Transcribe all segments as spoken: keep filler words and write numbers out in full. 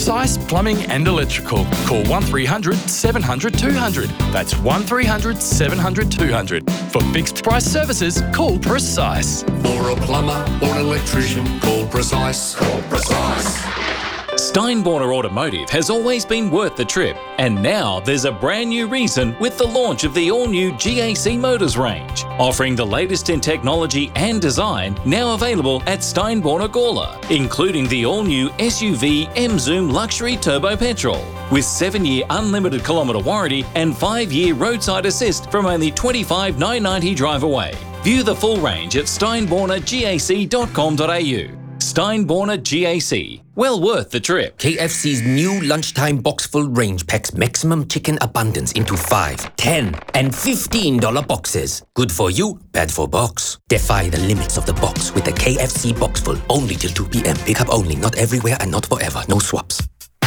Precise Plumbing and Electrical. Call one three hundred seven hundred two hundred. That's one three hundred seven hundred two hundred. For fixed price services, call Precise. For a plumber or an electrician, call Precise. Call Precise. Steinborner Automotive has always been worth the trip, and now there's a brand new reason with the launch of the all-new G A C Motors range, offering the latest in technology and design, now available at Steinborner Gawler, including the all-new S U V M-Zoom Luxury Turbo Petrol, with seven-year unlimited kilometre warranty and five-year roadside assist from only twenty-five thousand nine hundred ninety drive away. View the full range at steinborner gac dot com dot a u. Steinborner G A C. Well worth the trip. K F C's new lunchtime box full range packs maximum chicken abundance into five, ten, and fifteen dollar boxes. Good for you, bad for box. Defy the limits of the box with the K F C box full. Only till two p.m. Pickup only, not everywhere and not forever. No swaps.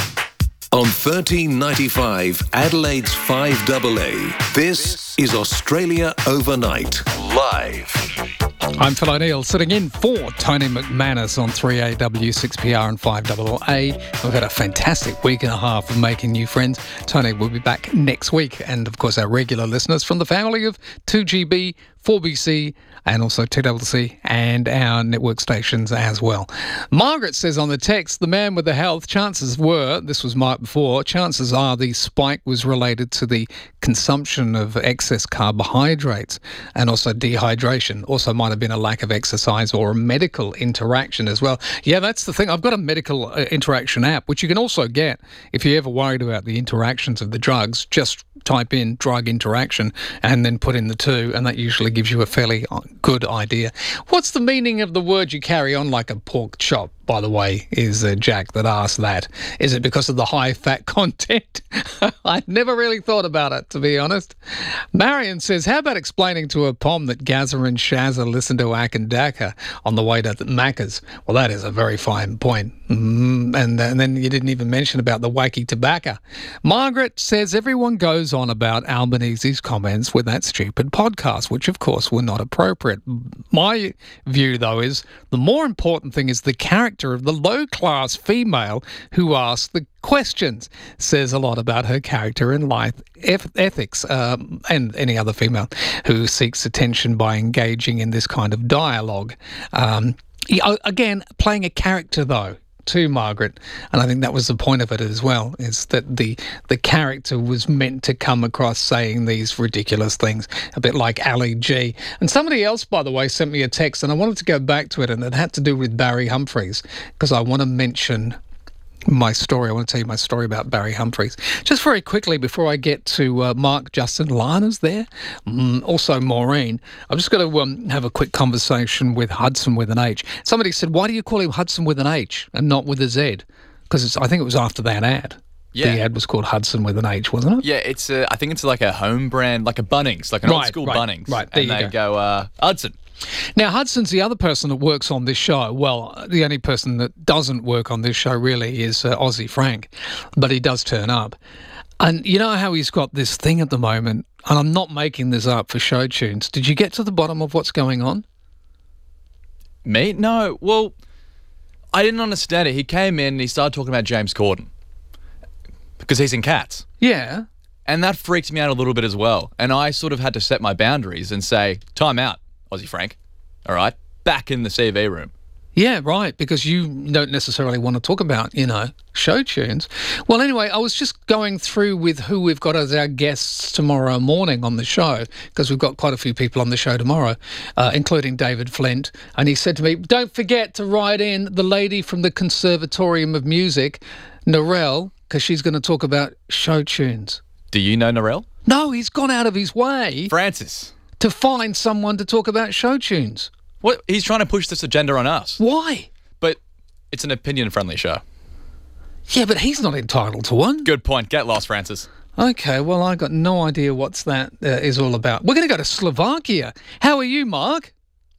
On thirteen ninety-five, Adelaide's five A A, this is Australia Overnight, live. I'm Phil O'Neill, sitting in for Tony McManus on three A W, six P R and five A A. We've had a fantastic week and a half of making new friends. Tony will be back next week. And, of course, our regular listeners from the family of two G B, four B C and also two C C and our network stations as well. Margaret says on the text, the man with the health, chances were, this was Mark before, chances are the spike was related to the consumption of excess carbohydrates and also dehydration. Also might have been a lack of exercise or a medical interaction as well. Yeah, that's the thing. I've got a medical uh, interaction app, which you can also get if you're ever worried about the interactions of the drugs. Just type in drug interaction and then put in the two, and that usually gives you a fairly good idea. What's the meaning of the word you carry on like a pork chop, by the way, is uh, Jack that asked that. Is it because of the high fat content? I never really thought about it, to be honest. Marion says, how about explaining to a pom that Gazza and Shazza listen to Ak and Daka on the way to the Macca's? Well, that is a very fine point. Mm, and, and then you didn't even mention about the wacky tobacco. Margaret says everyone goes on about Albanese's comments with that stupid podcast, which of course were not appropriate. My view, though, is the more important thing is the character of the low-class female who asked the questions. Says a lot about her character and life eth- ethics um, and any other female who seeks attention by engaging in this kind of dialogue. Um, again, playing a character, though, to Margaret, and I think that was the point of it as well, is that the the character was meant to come across saying these ridiculous things, a bit like Ali G. And somebody else, by the way, sent me a text, and I wanted to go back to it, and it had to do with Barry Humphries, because I want to mention my story. I want to tell you my story about Barry Humphries. Just very quickly before I get to uh, Mark, Justin, Lana's there, mm, also Maureen. I've just got to um, have a quick conversation with Hudson with an H. Somebody said, why do you call him Hudson with an H and not with a Z? Because I think it was after that ad. Yeah. The ad was called Hudson with an H, wasn't it? Yeah, it's a, I think it's like a home brand, like a Bunnings, like an right, old school right, Bunnings. Right, there and you they go. go, uh, Hudson. Now, Hudson's the other person that works on this show. Well, the only person that doesn't work on this show really is uh, Aussie Frank, but he does turn up. And you know how he's got this thing at the moment, and I'm not making this up for show tunes. Did you get to the bottom of what's going on? Me? No. Well, I didn't understand it. He came in and he started talking about James Corden because he's in Cats. Yeah. And that freaked me out a little bit as well. And I sort of had to set my boundaries and say, time out, Aussie Frank. All right? Back in the C V room. Yeah, right, because you don't necessarily want to talk about, you know, show tunes. Well, anyway, I was just going through with who we've got as our guests tomorrow morning on the show, because we've got quite a few people on the show tomorrow, uh, including David Flint. And he said to me, don't forget to write in the lady from the Conservatorium of Music, Narelle, because she's going to talk about show tunes. Do you know Narelle? No, he's gone out of his way. Francis. To find someone to talk about show tunes. What? He's trying to push this agenda on us. Why? But it's an opinion-friendly show. Yeah, but he's not entitled to one. Good point. Get lost, Francis. Okay, well, I got no idea what's that uh, is all about. We're going to go to Slovakia. How are you, Mark?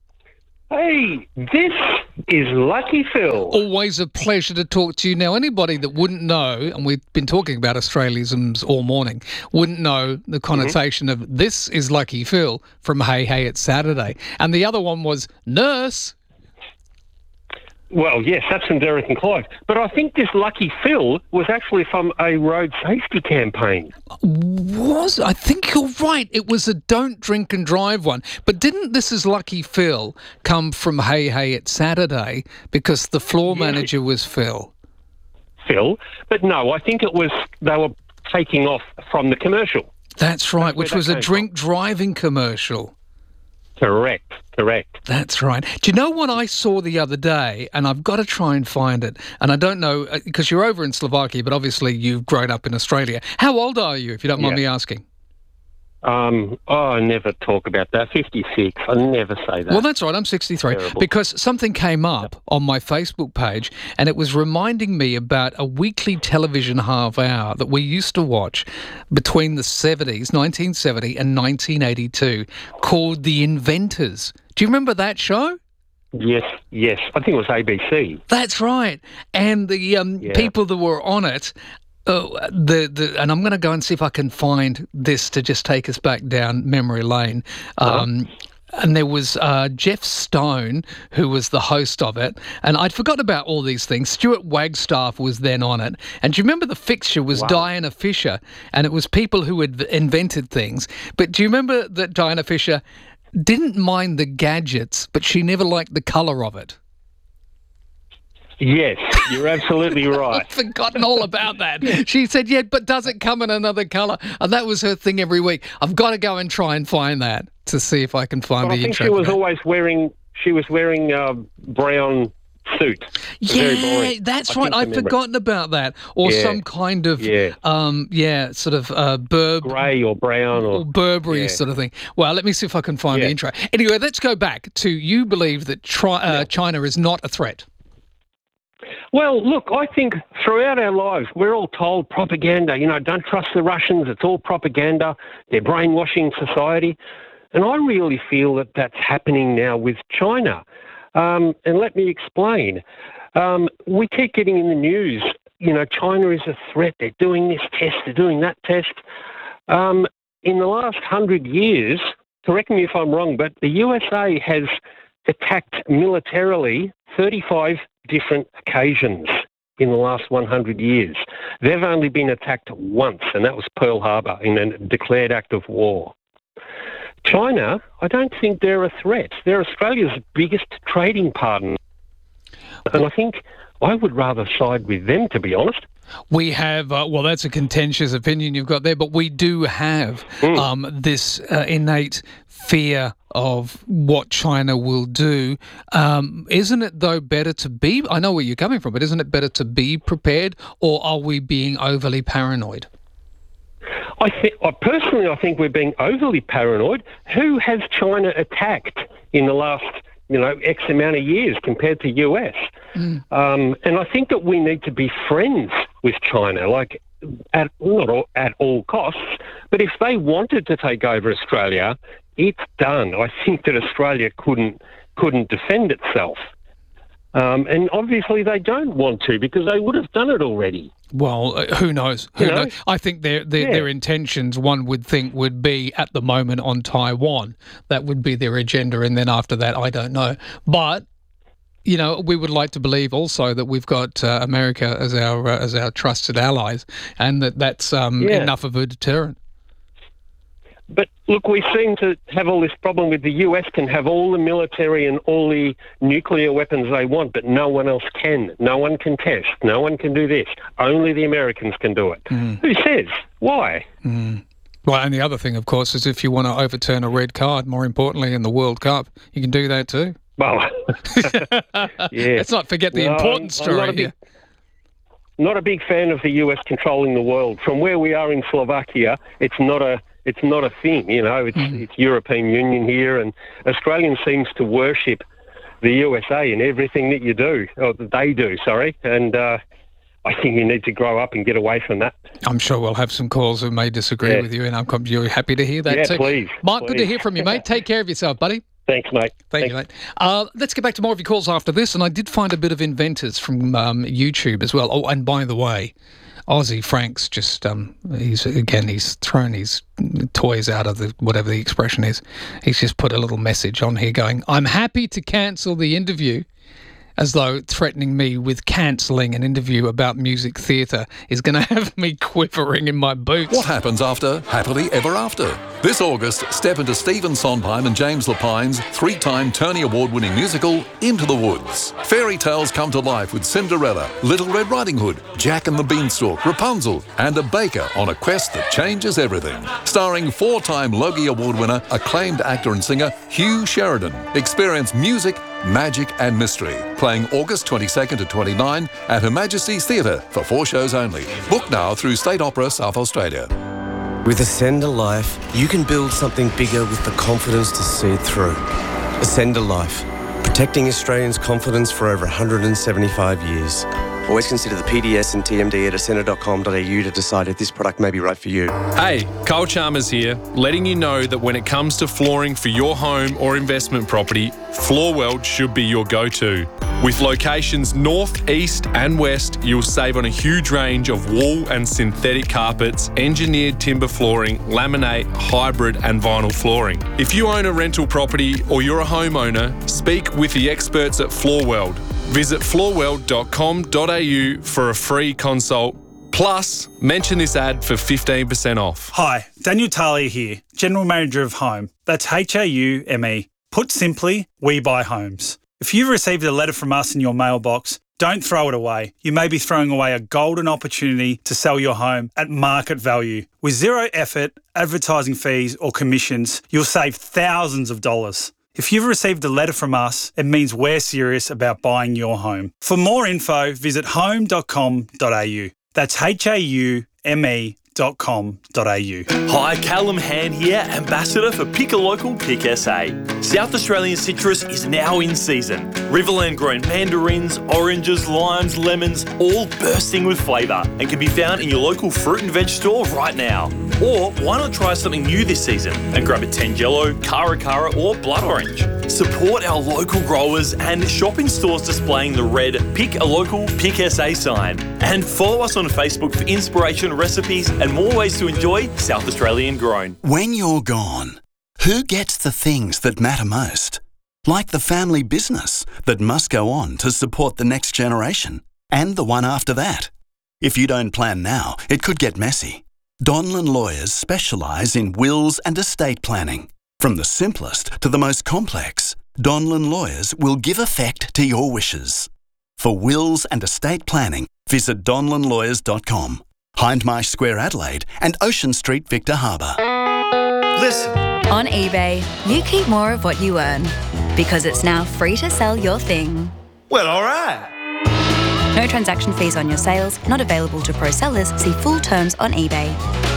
Hey, this is Lucky Phil. Always a pleasure to talk to you. Now, anybody that wouldn't know, and we've been talking about Australianisms all morning, wouldn't know the connotation mm-hmm. of this is Lucky Phil from Hey Hey It's Saturday. And the other one was nurse. Well, yes, that's from Derek and Clive. But I think this Lucky Phil was actually from a road safety campaign. Was? I think you're right. It was a don't drink and drive one. But didn't This Is Lucky Phil come from Hey Hey It's Saturday because the floor Yeah. manager was Phil? Phil. But no, I think it was, they were taking off from the commercial. That's right, That's where which that was a came drink driving commercial. Correct, correct. That's right. Do you know what I saw the other day? And I've got to try and find it. And I don't know, because you're over in Slovakia, but obviously you've grown up in Australia. How old are you, if you don't mind Yeah. me asking? Um, oh, I never talk about that. fifty-six. I never say that. Well, that's right. I'm sixty-three. Terrible. Because something came up on my Facebook page and it was reminding me about a weekly television half hour that we used to watch between the seventies, nineteen seventy and nineteen eighty-two, called The Inventors. Do you remember that show? Yes, yes. I think it was A B C. That's right. And the um, Yeah. people that were on it, uh, the the and I'm going to go and see if I can find this to just take us back down memory lane. Um, And there was uh, Jeff Stone, who was the host of it. And I'd forgotten about all these things. Stuart Wagstaff was then on it. And do you remember the fixture was Wow. Diana Fisher? And it was people who had invented things. But do you remember that Diana Fisher didn't mind the gadgets, but she never liked the colour of it? Yes, you're absolutely right. I've forgotten all about that. She said, yeah, but does it come in another colour? And that was her thing every week. I've got to go and try and find that to see if I can find But I the think intro. she for was that. always wearing, she was wearing a brown suit. Very Yeah, boring. that's I right. think I I'd remember it. forgotten about that. Or Yeah. some kind of, Yeah. um, yeah, sort of uh, Burb, Grey or brown or or... Burberry yeah. sort of thing. Well, let me see if I can find the Yeah. intro. Anyway, let's go back to you believe that tri- uh, China is not a threat. Well, look, I think throughout our lives, we're all told propaganda. You know, don't trust the Russians. It's all propaganda. They're brainwashing society. And I really feel that that's happening now with China. Um, and let me explain. Um, we keep getting in the news, you know, China is a threat. They're doing this test. They're doing that test. Um, in the last hundred years, correct me if I'm wrong, but the U S A has attacked militarily thirty-five different occasions in the last one hundred years. They've only been attacked once, and that was Pearl Harbor in a declared act of war. China, I don't think they're a threat. They're Australia's biggest trading partner. And I think I would rather side with them, to be honest. We have, uh, well, that's a contentious opinion you've got there, but we do have Mm. um, this uh, innate fear of what China will do. Um, isn't it, though, better to be, I know where you're coming from, but isn't it better to be prepared, or are we being overly paranoid? I think, I personally, I think we're being overly paranoid. Who has China attacked in the last, you know, X amount of years compared to U S? Mm. Um, and I think that we need to be friends with China, like at not all, at all costs. But if they wanted to take over Australia, it's done. I think that Australia couldn't couldn't defend itself. Um, and obviously they don't want to, because they would have done it already. Well, uh, who knows? Who You know? knows? I think their their, Yeah. their intentions, one would think, would be at the moment on Taiwan. That would be their agenda, and then after that, I don't know. But you know, we would like to believe also that we've got uh, America as our uh, as our trusted allies, and that that's um, Yeah. enough of a deterrent. But look, we seem to have all this problem with the U S can have all the military and all the nuclear weapons they want, but no one else can. No one can test. No one can do this. Only the Americans can do it. Who says? Why? Well, and the other thing, of course, is if you want to overturn a red card, more importantly in the World Cup, you can do that too. Well, yeah. Let's not forget the No, important I'm- I'm not story a big- here. Not a big fan of the U S controlling the world. From where we are in Slovakia, it's not a it's not a thing. You know, it's it's European Union here, and Australian seems to worship the U S A in everything that you do, or that they do. Sorry, and uh, I think you need to grow up and get away from that. I'm sure we'll have some calls who may disagree Yeah. with you, and I'm you're happy to hear that Yeah, too. please, Mark, good to please. hear from you, mate. Take care of yourself, buddy. Thanks, mate. Thank you, mate. Uh, let's get back to more of your calls after this, and I did find a bit of inventors from um, YouTube as well. Oh, and by the way, Aussie Frank's just, um, he's again, he's thrown his toys out of the, whatever the expression is. He's just put a little message on here going, I'm happy to cancel the interview as though threatening me with cancelling an interview about music theatre is going to have me quivering in my boots. What happens after Happily Ever After? This August, step into Stephen Sondheim and James Lapine's three-time Tony Award-winning musical, Into the Woods. Fairy tales come to life with Cinderella, Little Red Riding Hood, Jack and the Beanstalk, Rapunzel, and a baker on a quest that changes everything. Starring four-time Logie Award winner, acclaimed actor and singer Hugh Sheridan. Experience music, magic and mystery. Playing August twenty-second to twenty-ninth at Her Majesty's Theatre for four shows only. Book now through State Opera South Australia. With Ascender Life, you can build something bigger with the confidence to see it through. Ascender Life, protecting Australians' confidence for over one hundred seventy-five years. Always consider the P D S and T M D at ascender dot com dot a u to decide if this product may be right for you. Hey, Carl Chalmers here, letting you know that when it comes to flooring for your home or investment property, Floorweld should be your go-to. With locations north, east and west, you'll save on a huge range of wool and synthetic carpets, engineered timber flooring, laminate, hybrid and vinyl flooring. If you own a rental property or you're a homeowner, speak with the experts at Floorweld. Visit floorweld dot com dot a u for a free consult. Plus, mention this ad for fifteen percent off. Hi, Daniel Talia here, General Manager of Home. That's H A U M E. Put simply, we buy homes. If you've received a letter from us in your mailbox, don't throw it away. You may be throwing away a golden opportunity to sell your home at market value. With zero effort, advertising fees or commissions, you'll save thousands of dollars. If you've received a letter from us, it means we're serious about buying your home. For more info, visit home dot com dot a u. That's H A U M E dot com dot a u. Hi, Callum Hand here, Ambassador for Pick a Local, Pick S A. South Australian citrus is now in season. Riverland grown mandarins, oranges, limes, lemons, all bursting with flavour and can be found in your local fruit and veg store right now. Or why not try something new this season and grab a Tangelo, Cara Cara or Blood Orange. Support our local growers and shop in stores displaying the red Pick a Local, Pick S A sign. And follow us on Facebook for inspiration, recipes and more ways to enjoy South Australian grown. When you're gone, who gets the things that matter most? Like the family business that must go on to support the next generation and the one after that. If you don't plan now, it could get messy. Donlan Lawyers specialise in wills and estate planning. From the simplest to the most complex, Donlan Lawyers will give effect to your wishes. For wills and estate planning, visit donlan lawyers dot com. Hindmarsh Square, Adelaide and Ocean Street, Victor Harbour. Listen. On eBay, you keep more of what you earn because it's now free to sell your thing. Well, all right. No transaction fees on your sales, not available to pro sellers. See full terms on eBay.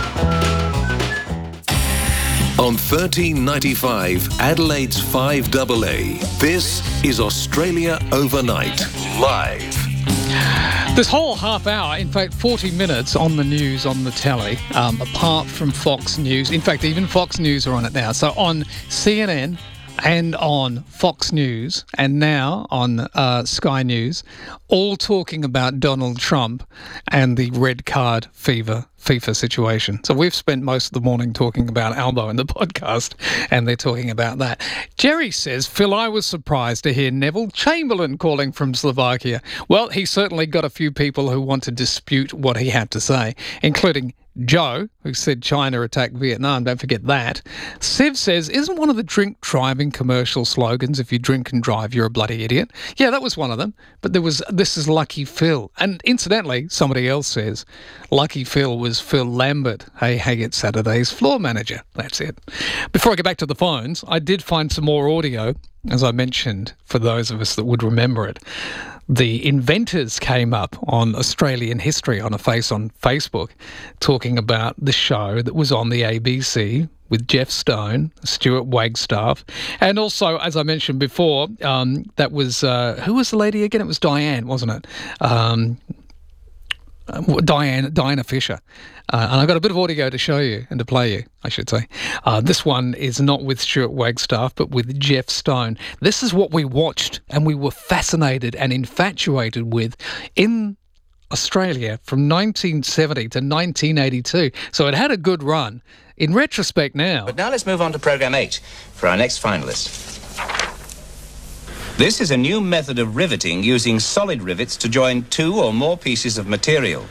On thirteen ninety-five, Adelaide's five A A, this is Australia Overnight, live. This whole half hour, in fact, forty minutes on the news on the telly, um, apart from Fox News. In fact, even Fox News are on it now. So on C N N and on Fox News and now on uh, Sky News, all talking about Donald Trump and the red card fever FIFA situation. So we've spent most of the morning talking about Albo in the podcast, and they're talking about that. Jerry says, Phil, I was surprised to hear Neville Chamberlain calling from Slovakia. Well, he certainly got a few people who want to dispute what he had to say, including Joe, who said China attacked Vietnam. Don't forget that. Siv says, isn't one of the drink driving commercial slogans, if you drink and drive, you're a bloody idiot? Yeah, that was one of them. But there was, this is Lucky Phil. And incidentally, somebody else says, Lucky Phil was Phil Lambert, Hey Hey It's Saturday's floor manager. That's it. Before I get back to the phones, I did find some more audio, as I mentioned, for those of us that would remember it. The inventors came up on Australian history on a face on Facebook talking about the show that was on the A B C with Jeff Stone, Stuart Wagstaff, and also, as I mentioned before, um, that was, uh, who was the lady again? It was Diane, wasn't it? Um, Diane, Diana Fisher. Uh, and I've got a bit of audio to show you and to play you, I should say. Uh, this one is not with Stuart Wagstaff, but with Jeff Stone. This is what we watched and we were fascinated and infatuated with in Australia from nineteen seventy to nineteen eighty-two. So it had a good run. In retrospect now... But now let's move on to Programme eight for our next finalist. This is a new method of riveting using solid rivets to join two or more pieces of material.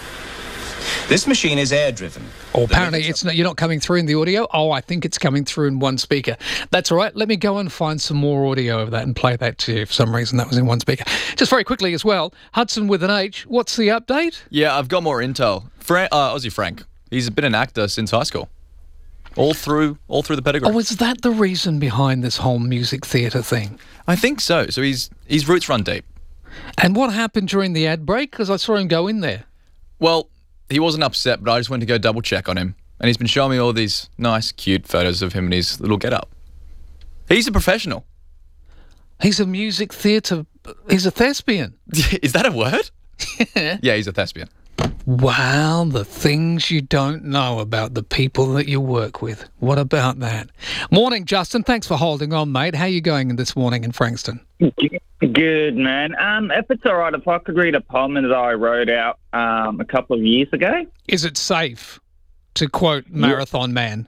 This machine is air-driven. Oh, apparently it's not, you're not coming through in the audio. Oh, I think it's coming through in one speaker. That's all right. Let me go and find some more audio of that and play that to you. For some reason, that was in one speaker. Just very quickly as well, Hudson with an H, what's the update? Yeah, I've got more intel. Fra- uh, Aussie Frank, he's been an actor since high school. All through all through the pedigree. Oh, is that the reason behind this whole music theatre thing? I think so. So he's his roots run deep. And what happened during the ad break? Because I saw him go in there. Well, he wasn't upset, but I just went to go double check on him. And he's been showing me all these nice, cute photos of him and his little get-up. He's a professional. He's a music theatre... He's a thespian. Is that a word? Yeah, he's a thespian. Wow, the things you don't know about the people that you work with. What about that? Morning, Justin. Thanks for holding on, mate. How are you going this morning in Frankston? Good, man. Um, if it's all right, if I could read a poem that I wrote out um, a couple of years ago. Is it safe, to quote Marathon Man?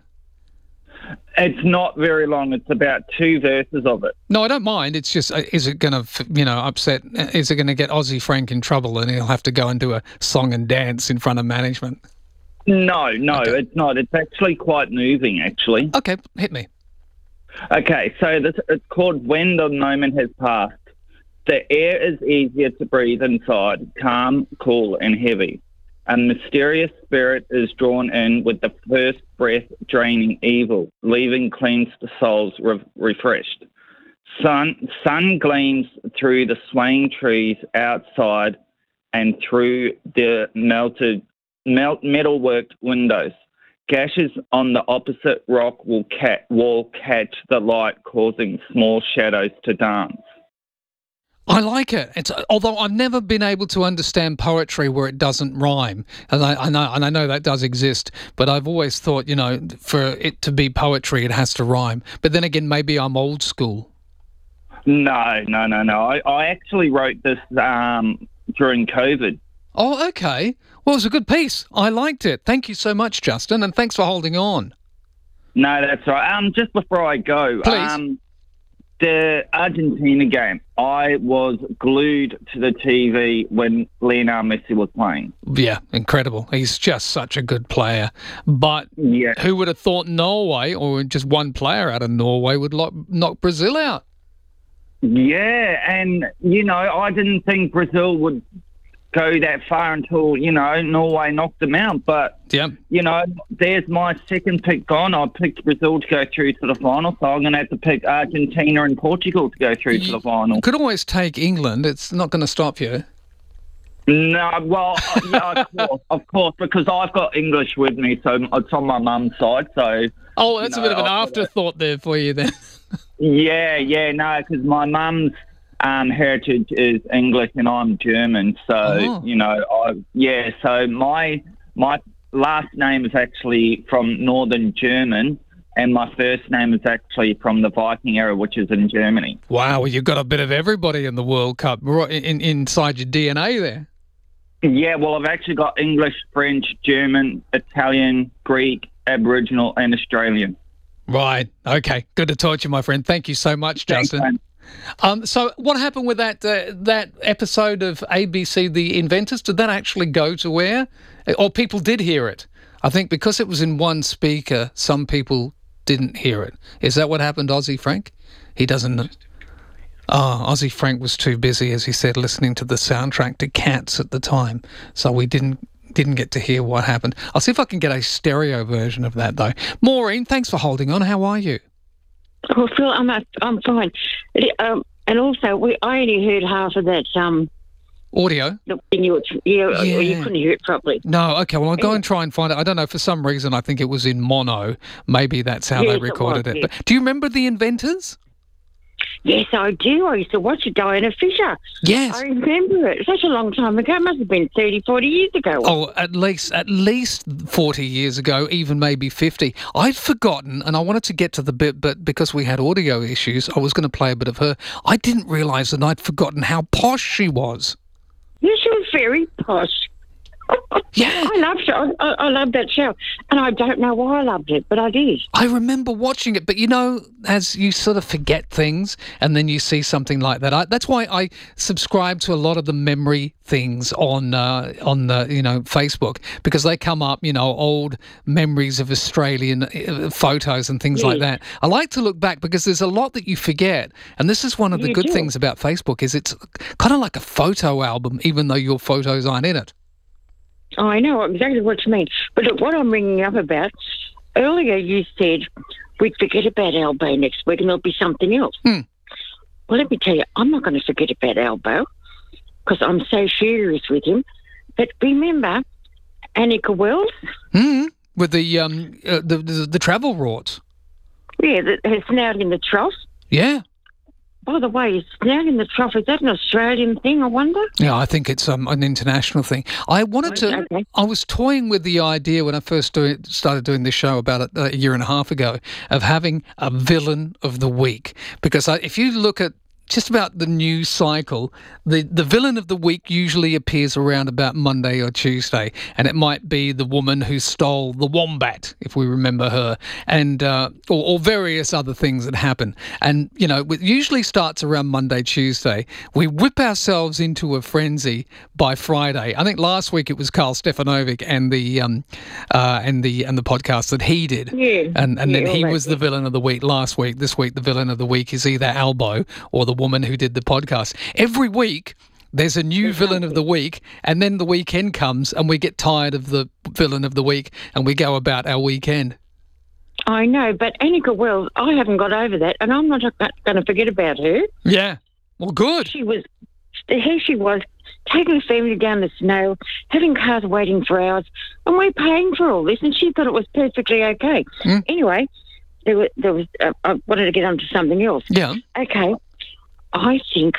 It's not very long. It's about two verses of it. No, I don't mind. It's just, uh, is it going to, you know, upset, is it going to get Aussie Frank in trouble and he'll have to go and do a song and dance in front of management? No, no, okay. It's not. It's actually quite moving, actually. Okay, hit me. Okay, so this, it's called When the Moment Has Passed. The air is easier to breathe inside, calm, cool and heavy. A mysterious spirit is drawn in with the first breath draining evil, leaving cleansed souls re- refreshed. Sun, sun gleams through the swaying trees outside and through the melted melt, metal-worked windows. Gashes on the opposite rock will ca- wall catch the light, causing small shadows to dance. I like it. It's although I've never been able to understand poetry where it doesn't rhyme, and I, I know and I know that does exist. But I've always thought, you know, for it to be poetry, it has to rhyme. But then again, maybe I'm old school. No, no, no, no. I, I actually wrote this um, during COVID. Oh, okay. Well, it was a good piece. I liked it. Thank you so much, Justin, and thanks for holding on. No, that's right. Um, just before I go, Please. um, the Argentina game, I was glued to the T V when Lionel Messi was playing. Yeah, incredible. He's just such a good player. But yeah. Who would have thought Norway, or just one player out of Norway, would lock, knock Brazil out? Yeah, and, you know, I didn't think Brazil would go that far until, you know, Norway knocked them out. But, yeah. you know, there's my second pick gone. I picked Brazil to go through to the final, so I'm going to have to pick Argentina and Portugal to go through you to the final. Could always take England. It's not going to stop you. No, well, yeah, of course, of course, because I've got English with me, so it's on my mum's side. So. Oh, that's you know, a bit of an I've afterthought there for you then. yeah, yeah, no, because my mum's Um, heritage is English and I'm German, so oh. you know, I yeah. So my my last name is actually from Northern German, and my first name is actually from the Viking era, which is in Germany. Wow, well, you've got a bit of everybody in the World Cup right in, inside your D N A there. Yeah, well, I've actually got English, French, German, Italian, Greek, Aboriginal, and Australian. Right. Okay. Good to talk to you, my friend. Thank you so much, Justin. Thanks, man. Um, so what happened with that uh, that episode of A B C The Inventors? Did that actually go to air? Or people did hear it? I think because it was in one speaker, some people didn't hear it. Is that what happened, Aussie Frank? He doesn't know. Oh, Aussie Frank was too busy, as he said, listening to the soundtrack to Cats at the time. So we didn't didn't get to hear what happened. I'll see if I can get a stereo version of that, though. Maureen, thanks for holding on. How are you? Oh, Phil, I'm I'm fine. Um, and also, we I only heard half of that um audio. The, you, you, yeah. you couldn't hear it properly. No, okay. Well, I'll go and try and find it. I don't know. For some reason, I think it was in mono. Maybe that's how yes, they recorded it. Was, it. yes. But do you remember The Inventors? Yes, I do. I used to watch it, Diana Fisher. Yes. I remember it. Such a long time ago. It must have been thirty, forty years ago. Oh, at least at least forty years ago, even maybe fifty. I'd forgotten, and I wanted to get to the bit, but because we had audio issues, I was going to play a bit of her. I didn't realise that I'd forgotten how posh she was. Yes, she was very posh. Yeah. I loved it. I, I loved that show. And I don't know why I loved it, but I did. I remember watching it, but you know, as you sort of forget things and then you see something like that. I, that's why I subscribe to a lot of the memory things on uh, on the, you know, Facebook, because they come up, you know, old memories of Australian uh, photos and things Yes. like that. I like to look back because there's a lot that you forget. And this is one of the You good do. things about Facebook is it's kind of like a photo album, even though your photos aren't in it. Oh, I know exactly what you mean. But look, what I'm ringing up about, earlier you said we'd forget about Albo next week and there'll be something else. Hmm. Well, let me tell you, I'm not going to forget about Albo because I'm so furious with him. But remember Annika Wells? Mm, with the, um, uh, the, the the travel rorts. Yeah, that has snout in the trough. Yeah. By the way, snout in the trough, is that an Australian thing, I wonder? Yeah, I think it's um, an international thing. I wanted to. Okay. I was toying with the idea when I first do it, started doing this show about a, a year and a half ago of having a villain of the week, because I, if you look at just about the news cycle, the, the villain of the week usually appears around about Monday or Tuesday, and it might be the woman who stole the wombat, if we remember her, and uh, or, or various other things that happen. And, you know, it usually starts around Monday, Tuesday. We whip ourselves into a frenzy by Friday. I think last week it was Carl Stefanovic and the um, uh, and the and the podcast that he did. Yeah. And and yeah, then he all was that, the villain of the week last week. This week the villain of the week is either Albo or the woman who did the podcast. Every week there's a new villain of the week, and then the weekend comes and we get tired of the villain of the week and we go about our weekend. I know, but Annika Wells, I haven't got over that, and I'm not going to forget about her. Yeah. Well, good. She was, here she was, taking the family down the snow, having cars waiting for hours, and we're paying for all this, and she thought it was perfectly okay. Mm. Anyway, there was, there was uh, I wanted to get on to something else. Yeah. Okay. I think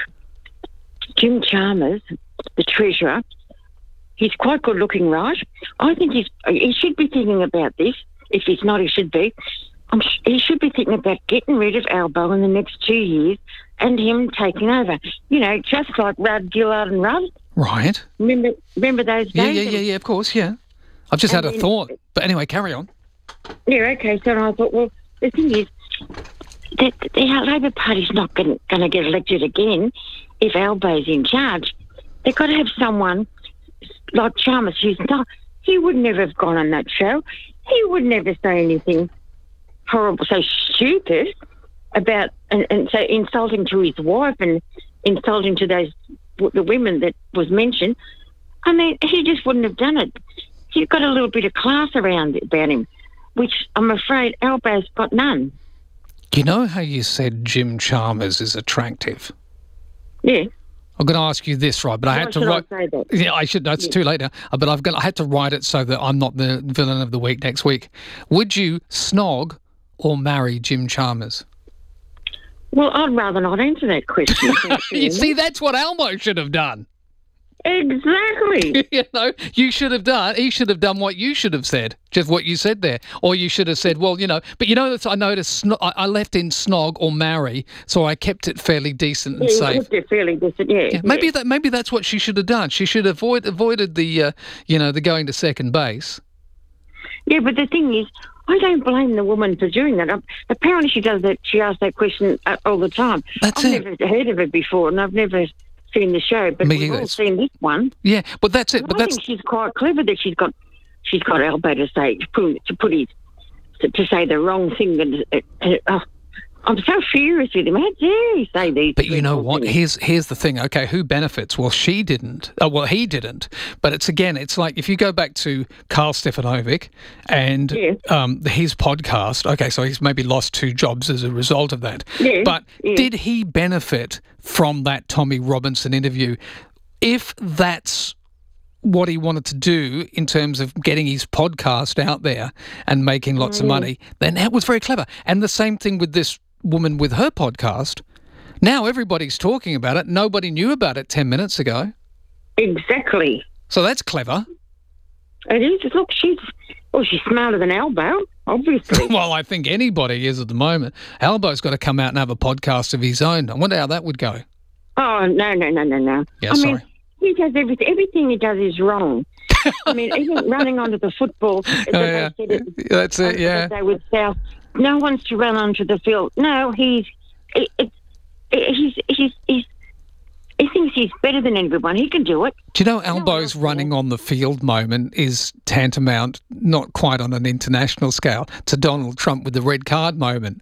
Jim Chalmers, the treasurer, he's quite good looking, right? I think he's he should be thinking about this. If he's not, he should be. Um, he should be thinking about getting rid of Albo in the next two years and him taking over. You know, just like Rudd, Gillard and Rudd. Right. Remember, remember those Yeah, days? yeah, yeah, yeah, of course, yeah. I've just And had a then- thought. But anyway, carry on. Yeah, okay. So I thought, well, the thing is, the, the Labor Party's not going to get elected again if Albo's in charge. They've got to have someone like Chalmers who's not. He would never have gone on that show. He would never say anything horrible, so stupid about and, and so insulting to his wife and insulting to those the women that was mentioned. I mean, he just wouldn't have done it. He's got a little bit of class around about him, which I'm afraid Albo's got none. You know how you said Jim Chalmers is attractive? Yeah. I'm going to ask you this, right? But I Why had to should write. I say that? Yeah, I should. That's Yeah. too late now. Uh, But I've got. I had to write it so that I'm not the villain of the week next week. Would you snog or marry Jim Chalmers? Well, I'd rather not answer that question. You see, that's what Albo should have done. Exactly. You know, you should have done. He should have done what you should have said, just what you said there, or you should have said, well, you know. But you know, that's- I noticed. sno- I I left in snog or marry, so I kept it fairly decent and Yeah, safe. looked at fairly decent, yeah. Yeah, maybe yeah. that. Maybe that's what she should have done. She should avoid avoided the, uh, you know, the going to second base. Yeah, but the thing is, I don't blame the woman for doing that. Um, apparently, she does that. She asks that question uh, all the time. That's I've it. never heard of it before, and I've never seen the show. But Me we've either. all seen this one. Yeah, but that's it. And But I that's think she's quite clever that she's got she's got Albo to say to put to put his to, to say the wrong thing. And uh, uh, uh, I'm so furious with him. How dare he say these? But you know dreadful what? things? Here's here's the thing. Okay, who benefits? Well, she didn't. Uh, well, he didn't. But it's again, it's like if you go back to Carl Stefanovic and Yeah. um, his podcast. Okay, so he's maybe lost two jobs as a result of that. Yeah, But yeah. did he benefit from that Tommy Robinson interview? If that's what he wanted to do in terms of getting his podcast out there and making lots of Mm. money, then that was very clever. And the same thing with this woman with her podcast. Now everybody's talking about it. Nobody knew about it ten minutes ago. Exactly. So that's clever. It is. Look, she's well, she's smarter than Albo, obviously. Well, I think anybody is at the moment. Albo's got to come out and have a podcast of his own. I wonder how that would go. Oh no, no, no, no, no. Yeah, I sorry. mean, he does everything. Everything he does is wrong. I mean, even running onto the football. Oh, yeah. It, That's it, yeah. They with South. No one's to run onto the field. No, he's, it, it, he's, he's, he's, he thinks he's better than everyone. He can do it. Do you know Albo's running on the field moment is tantamount, not quite on an international scale, to Donald Trump with the red card moment?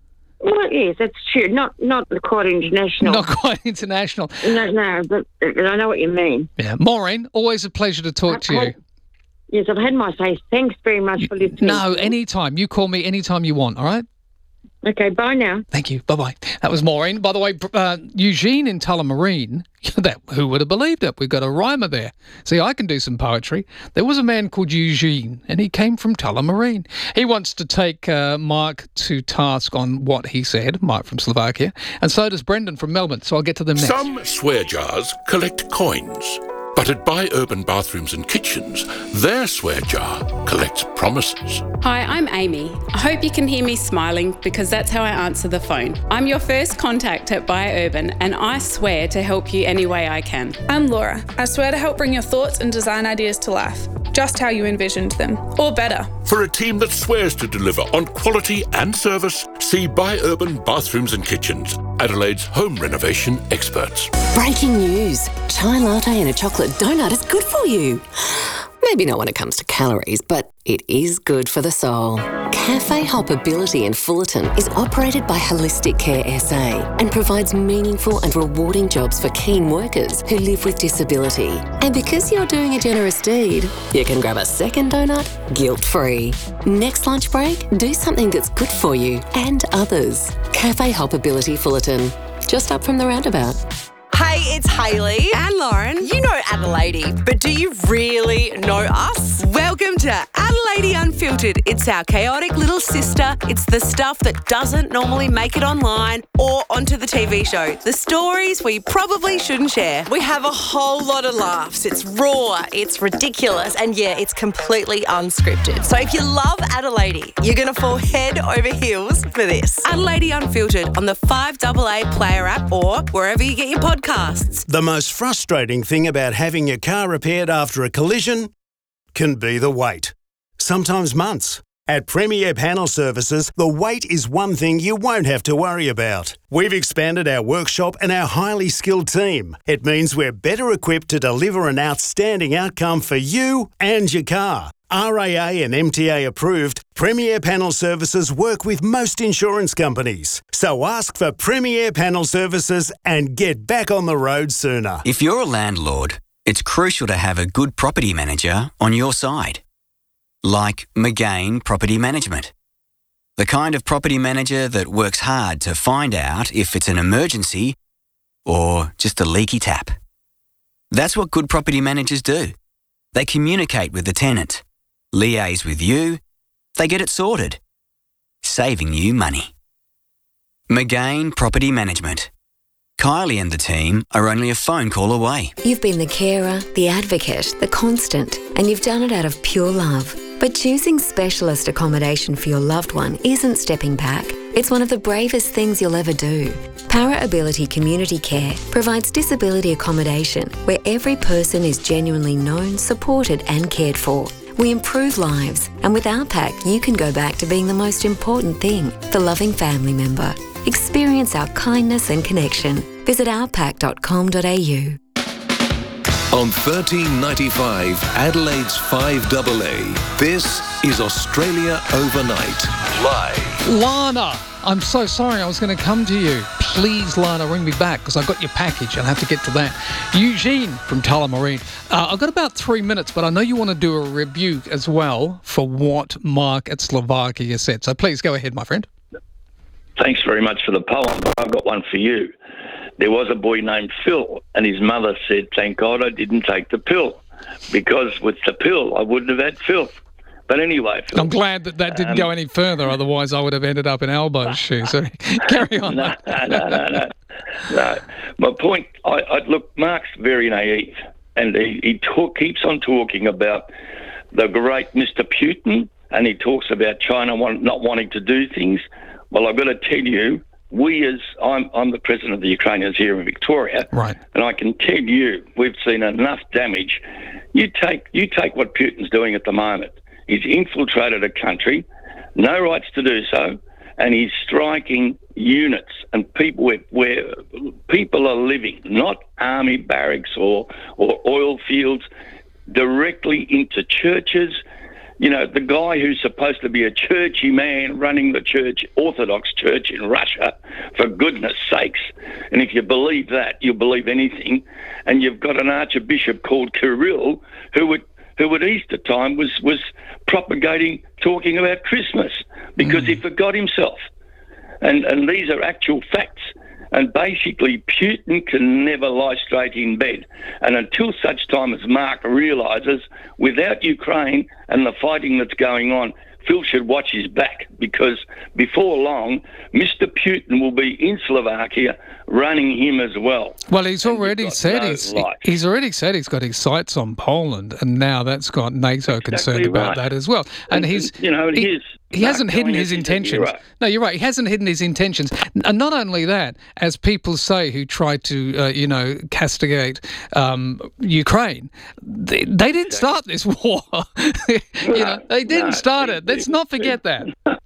Well, yes, that's true. Not not quite international. Not quite international. No, no, but I know what you mean. Yeah. Maureen, always a pleasure to talk to you. Yes, I've had my say. Thanks very much for listening. No, anytime. You call me anytime you want, all right? Okay, bye now. Thank you. Bye-bye. That was Maureen. By the way, uh, Eugene in Tullamarine, that, who would have believed it? We've got a rhymer there. See, I can do some poetry. There was a man called Eugene, and he came from Tullamarine. He wants to take uh, Mark to task on what he said, Mark from Slovakia, and so does Brendan from Melbourne, so I'll get to them next. Some swear jars collect coins, but at Buy Urban Bathrooms and Kitchens, their swear jar collects promises. Hi, I'm Amy. I hope you can hear me smiling because that's how I answer the phone. I'm your first contact at Buy Urban, and I swear to help you any way I can. I'm Laura. I swear to help bring your thoughts and design ideas to life, just how you envisioned them, or better. For a team that swears to deliver on quality and service, see Buy Urban Bathrooms and Kitchens, Adelaide's home renovation experts. Breaking news. Chai latte and a chocolate donut is good for you. Maybe not when it comes to calories, but it is good for the soul. Cafe Hoppability in Fullerton is operated by Holistic Care S A and provides meaningful and rewarding jobs for keen workers who live with disability. And because you're doing a generous deed, you can grab a second donut guilt-free. Next lunch break, do something that's good for you and others. Cafe Hoppability Fullerton, just up from the roundabout. Hey, it's Hayley. And Lauren. You know Adelaide, but do you really know us? Welcome to Adelaide Unfiltered. It's our chaotic little sister. It's the stuff that doesn't normally make it online or onto the T V show. The stories we probably shouldn't share. We have a whole lot of laughs. It's raw, it's ridiculous, and yeah, it's completely unscripted. So if you love Adelaide, you're going to fall head over heels for this. Adelaide Unfiltered on the five A A Player app or wherever you get your podcasts. The most frustrating thing about having your car repaired after a collision can be the wait. Sometimes months. At Premier Panel Services, the wait is one thing you won't have to worry about. We've expanded our workshop and our highly skilled team. It means we're better equipped to deliver an outstanding outcome for you and your car. R A A and M T A approved, Premier Panel Services work with most insurance companies. So ask for Premier Panel Services and get back on the road sooner. If you're a landlord, it's crucial to have a good property manager on your side. Like McGain Property Management. The kind of property manager that works hard to find out if it's an emergency or just a leaky tap. That's what good property managers do. They communicate with the tenant, liaise with you, they get it sorted, saving you money. McGain Property Management. Kylie and the team are only a phone call away. You've been the carer, the advocate, the constant, and you've done it out of pure love. But choosing specialist accommodation for your loved one isn't stepping back. It's one of the bravest things you'll ever do. Para Ability Community Care provides disability accommodation where every person is genuinely known, supported and cared for. We improve lives, and with our pack, you can go back to being the most important thing, the loving family member. Experience our kindness and connection. Visit our pack dot com dot a u. On thirteen ninety-five, Adelaide's five A A, this is Australia Overnight, live. Lana, I'm so sorry I was going to come to you. Please, Lana, ring me back because I got your package and I have to get to that. Eugene from Tullamarine. Uh, I've got about three minutes, but I know you want to do a rebuke as well for what Mark at Slovakia said. So please go ahead, my friend. Thanks very much for the poem. I've got one for you. There was a boy named Phil, and his mother said, thank God I didn't take the pill, because with the pill, I wouldn't have had filth. But anyway, Phil, I'm glad that that didn't um, go any further, otherwise I would have ended up in Albo's shoes. So carry on. no, no, no, no, no, no. My point, I, I look, Mark's very naive, and he, he talk, keeps on talking about the great Mister Putin, and he talks about China want, not wanting to do things. Well, I've got to tell you, we as I'm, I'm the president of the Ukrainians here in Victoria, right? And I can tell you, we've seen enough damage. You take you take what Putin's doing at the moment. He's infiltrated a country, no rights to do so, and he's striking units and people where, where people are living, not army barracks or or oil fields, directly into churches. You know, the guy who's supposed to be a churchy man running the church, Orthodox Church in Russia, for goodness sakes. And if you believe that, you'll believe anything. And you've got an archbishop called Kirill who at, who at Easter time was, was propagating, talking about Christmas because mm. he forgot himself. And, and these are actual facts. And basically, Putin can never lie straight in bed. And until such time as Mark realises, without Ukraine and the fighting that's going on, Phil should watch his back, because before long, Mister Putin will be in Slovakia running him as well. Well, he's already said no he's, life. he's already said he's got his sights on Poland, and now that's got NATO Exactly concerned about right. that as well. And, And, he's you know, and he, here's he Mark hasn't hidden telling his us he's a intentions. hero. No, you're right. He hasn't hidden his intentions. And not only that, as people say who try to, uh, you know, castigate um, Ukraine, they, they didn't start this war. you know, they didn't no, start they- it. Let's not forget that.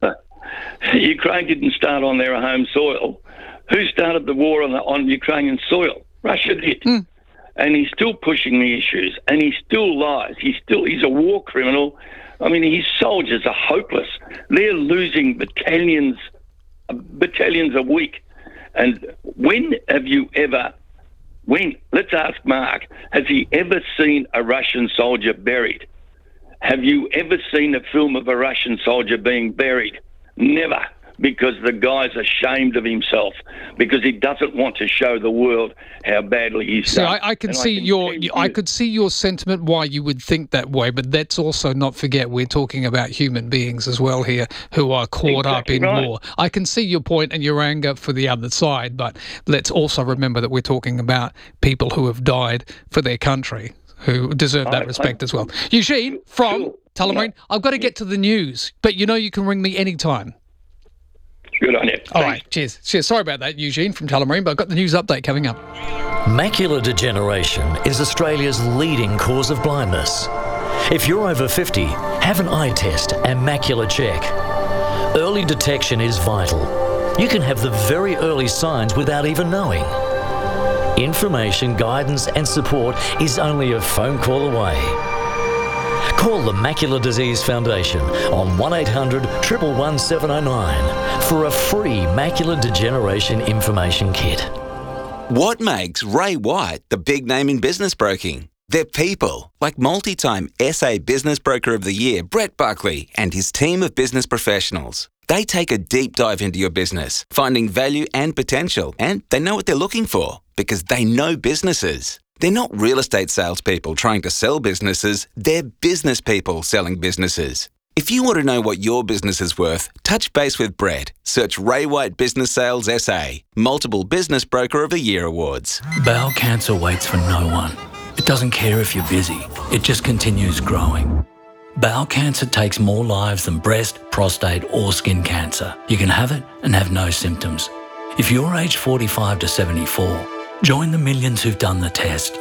Ukraine didn't start on their home soil. Who started the war on, the, on Ukrainian soil? Russia did. Mm. And he's still pushing the issues, and he still lies. He's still he's a war criminal. I mean, his soldiers are hopeless. They're losing battalions, battalions a week. And when have you ever, when, let's ask Mark, has he ever seen a Russian soldier buried? Have you ever seen a film of a Russian soldier being buried? Never, because the guy's ashamed of himself, because he doesn't want to show the world how badly he's So done. I, I can And see can your, tell you- I could see your sentiment why you would think that way, but let's also not forget we're talking about human beings as well here who are caught up Exactly in right. war. I can see your point and your anger for the other side, but let's also remember that we're talking about people who have died for their country, who deserve that I- respect I- as well. Eugene from Sure. Tullamarine, I've got to get to the news, but you know you can ring me anytime. Good on you. All right, cheers. Cheers. Sorry about that, Eugene from Tullamarine, but I've got the news update coming up. Macular degeneration is Australia's leading cause of blindness. If you're over fifty, have an eye test and macular check. Early detection is vital. You can have the very early signs without even knowing. Information, guidance and support is only a phone call away. Call the Macular Disease Foundation on one eight hundred, one one one, seven oh nine for a free macular degeneration information kit. What makes Ray White the big name in business broking? They're people like multi-time S A Business Broker of the Year, Brett Buckley, and his team of business professionals. They take a deep dive into your business, finding value and potential, and they know what they're looking for because they know businesses. They're not real estate salespeople trying to sell businesses, they're business people selling businesses. If you want to know what your business is worth, touch base with Brett. Search Ray White Business Sales S A, multiple Business Broker of the Year awards. Bowel cancer waits for no one. It doesn't care if you're busy, it just continues growing. Bowel cancer takes more lives than breast, prostate or skin cancer. You can have it and have no symptoms. If you're aged forty-five to seventy-four, join the millions who've done the test.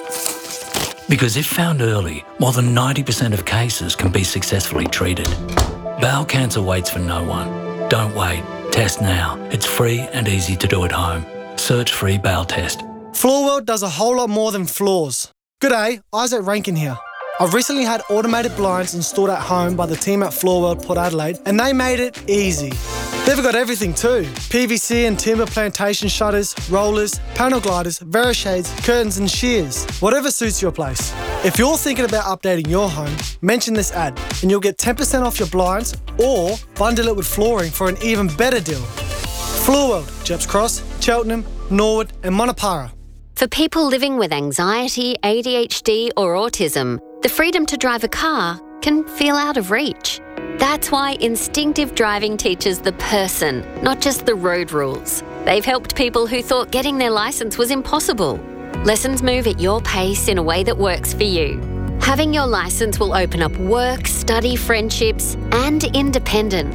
Because if found early, more than ninety percent of cases can be successfully treated. Bowel cancer waits for no one. Don't wait. Test now. It's free and easy to do at home. Search free bowel test. Floorworld does a whole lot more than floors. G'day, Isaac Rankin here. I've recently had automated blinds installed at home by the team at Floorworld Port Adelaide, and they made it easy. They've got everything too. P V C and timber plantation shutters, rollers, panel gliders, Verishades, curtains and shears. Whatever suits your place. If you're thinking about updating your home, mention this ad and you'll get ten percent off your blinds or bundle it with flooring for an even better deal. Floorworld, Jeps Cross, Cheltenham, Norwood and Monopara. For people living with anxiety, A D H D or autism, the freedom to drive a car can feel out of reach. That's why instinctive driving teaches the person, not just the road rules. They've helped people who thought getting their licence was impossible. Lessons move at your pace in a way that works for you. Having your licence will open up work, study, friendships and independence.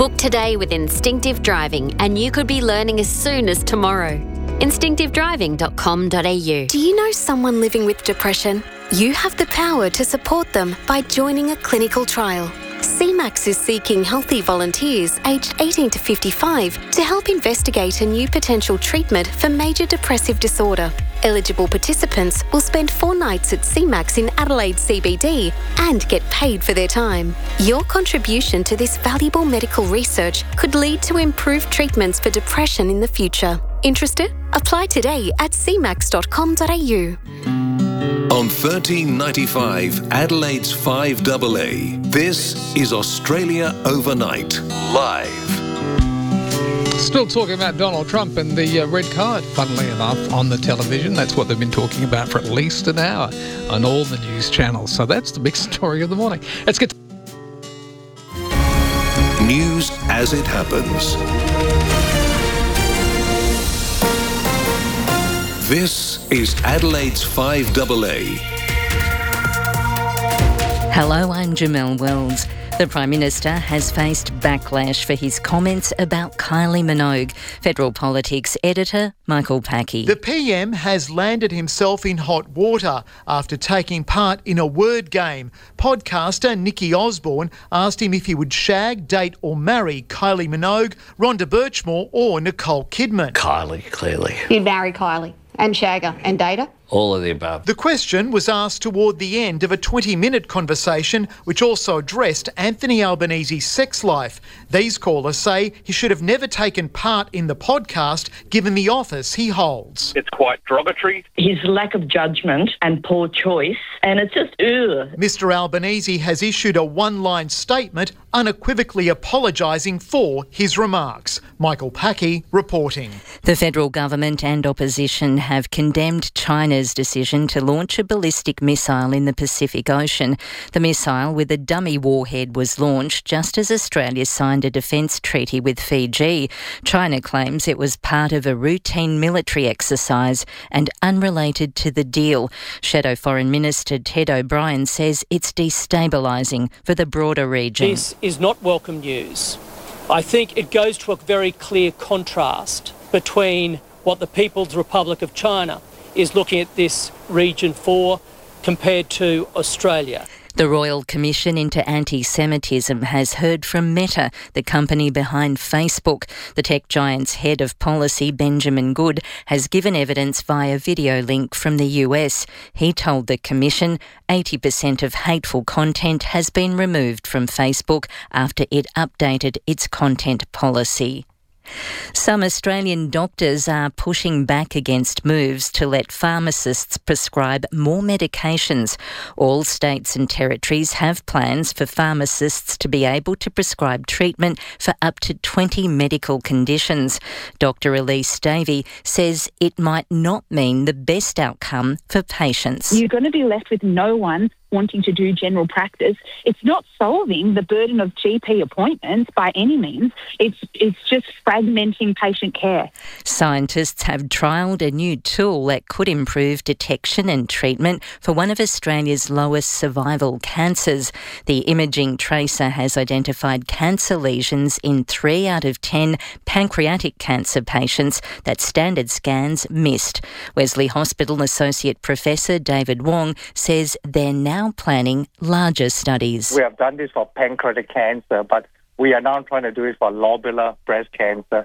Book today with Instinctive Driving and you could be learning as soon as tomorrow. instinctive driving dot com dot a u. Do you know someone living with depression? You have the power to support them by joining a clinical trial. C MAX is seeking healthy volunteers aged eighteen to fifty-five to help investigate a new potential treatment for major depressive disorder. Eligible participants will spend four nights at C MAX in Adelaide C B D and get paid for their time. Your contribution to this valuable medical research could lead to improved treatments for depression in the future. Interested? Apply today at c max dot com dot a u. On thirteen ninety-five, Adelaide's five A A, this is Australia Overnight, live. Still talking about Donald Trump and the uh, red card, funnily enough, on the television. That's what they've been talking about for at least an hour on all the news channels. So that's the big story of the morning. Let's get to News as it happens. This is Adelaide's five A A. Hello, I'm Jamelle Wells. The Prime Minister has faced backlash for his comments about Kylie Minogue. Federal Politics editor Michael Packey. The P M has landed himself in hot water after taking part in a word game. Podcaster Nikki Osborne asked him if he would shag, date or marry Kylie Minogue, Rhonda Birchmore or Nicole Kidman. Kylie, clearly. You'd marry Kylie and shag her and date her? All of the above. The question was asked toward the end of a twenty-minute conversation which also addressed Anthony Albanese's sex life. These callers say he should have never taken part in the podcast given the office he holds. It's quite derogatory. His lack of judgment and poor choice, and it's just ugh. Mister Albanese has issued a one-line statement unequivocally apologising for his remarks. Michael Packey reporting. The federal government and opposition have condemned China's decision to launch a ballistic missile in the Pacific Ocean. The missile with a dummy warhead was launched just as Australia signed a defence treaty with Fiji. China claims it was part of a routine military exercise and unrelated to the deal. Shadow Foreign Minister Ted O'Brien says it's destabilising for the broader region. This is not welcome news. I think it goes to a very clear contrast between what the People's Republic of China is looking at this region for compared to Australia. The Royal Commission into Anti-Semitism has heard from Meta, the company behind Facebook. The tech giant's head of policy, Benjamin Good, has given evidence via video link from the U S. He told the Commission eighty percent of hateful content has been removed from Facebook after it updated its content policy. Some Australian doctors are pushing back against moves to let pharmacists prescribe more medications. All states and territories have plans for pharmacists to be able to prescribe treatment for up to twenty medical conditions. Doctor Elise Davey says it might not mean the best outcome for patients. You're going to be left with no one wanting to do general practice. It's not solving the burden of G P appointments by any means. It's it's just fragmenting patient care. Scientists have trialled a new tool that could improve detection and treatment for one of Australia's lowest survival cancers. The imaging tracer has identified cancer lesions in three out of ten pancreatic cancer patients that standard scans missed. Wesley Hospital Associate Professor David Wong says they're now planning larger studies. We have done this for pancreatic cancer, but we are now trying to do it for lobular breast cancer.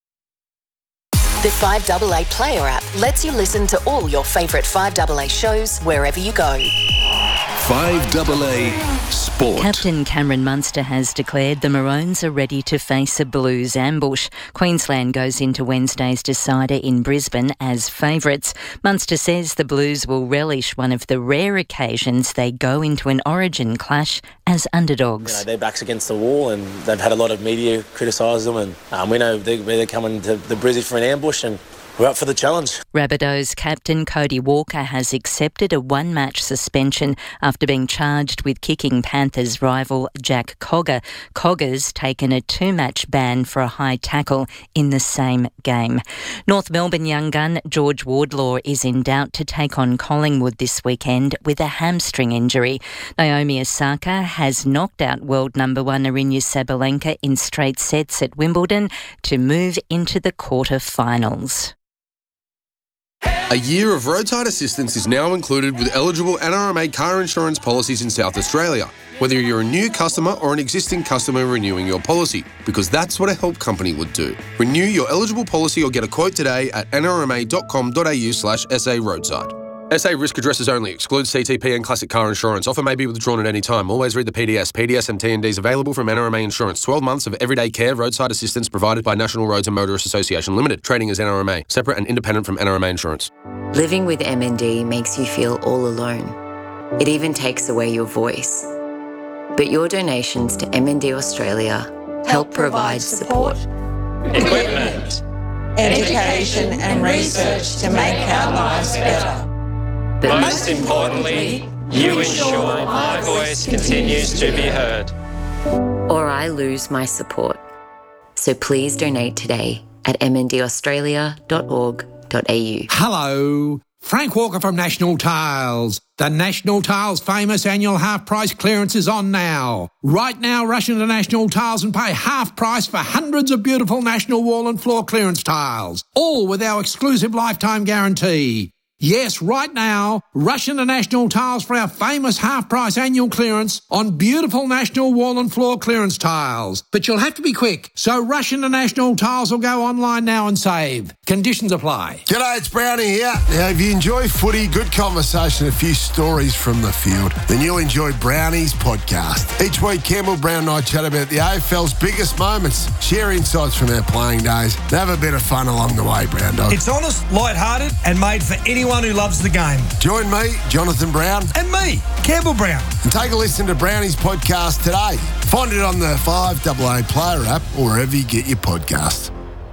The five A A Player app lets you listen to all your favourite five A A shows wherever you go. five A A Sport. Captain Cameron Munster has declared the Maroons are ready to face a Blues ambush. Queensland goes into Wednesday's decider in Brisbane as favourites. Munster says the Blues will relish one of the rare occasions they go into an Origin clash as underdogs. You know, their back's against the wall and they've had a lot of media criticise them, and um, we know they, they're coming to the Brizzy for an ambush, and we're up for the challenge. Rabbitohs captain Cody Walker has accepted a one-match suspension after being charged with kicking Panthers rival Jack Cogger. Cogger's taken a two-match ban for a high tackle in the same game. North Melbourne young gun George Wardlaw is in doubt to take on Collingwood this weekend with a hamstring injury. Naomi Osaka has knocked out world number one Aryna Sabalenka in straight sets at Wimbledon to move into the quarter-finals. A year of roadside assistance is now included with eligible N R M A car insurance policies in South Australia, whether you're a new customer or an existing customer renewing your policy, because that's what a help company would do. Renew your eligible policy or get a quote today at n r m a dot com dot a u slash s a roadside. S A risk addresses only. Excludes C T P and classic car insurance. Offer may be withdrawn at any time. Always read the P D S. P D S and T and Ds available from N R M A Insurance. twelve months of everyday care roadside assistance provided by National Roads and Motorists Association Limited. Trading as N R M A. Separate and independent from N R M A Insurance. Living with M N D makes you feel all alone. It even takes away your voice. But your donations to M N D Australia help, help provide support, equipment, education and research to make our lives better. But most importantly, you ensure my voice continues to be heard. Or I lose my support. So please donate today at m n d australia dot org dot a u. Hello, Frank Walker from National Tiles. The National Tiles famous annual half price clearance is on now. Right now, rush into National Tiles and pay half price for hundreds of beautiful National wall and floor clearance tiles, all with our exclusive lifetime guarantee. Yes, right now, rush into National Tiles for our famous half-price annual clearance on beautiful National wall and floor clearance tiles. But you'll have to be quick, so rush into National Tiles or go online now and save. Conditions apply. G'day, it's Brownie here. Now, if you enjoy footy, good conversation, a few stories from the field, then you'll enjoy Brownie's podcast. Each week, Campbell Brown and I chat about the A F L's biggest moments, share insights from our playing days, and have a bit of fun along the way, Brown Dog. It's honest, light-hearted, and made for anyone who loves the game. Join me, Jonathan Brown. And me, Campbell Brown. And take a listen to Brownie's podcast today. Find it on the five A A Player app or wherever you get your podcasts.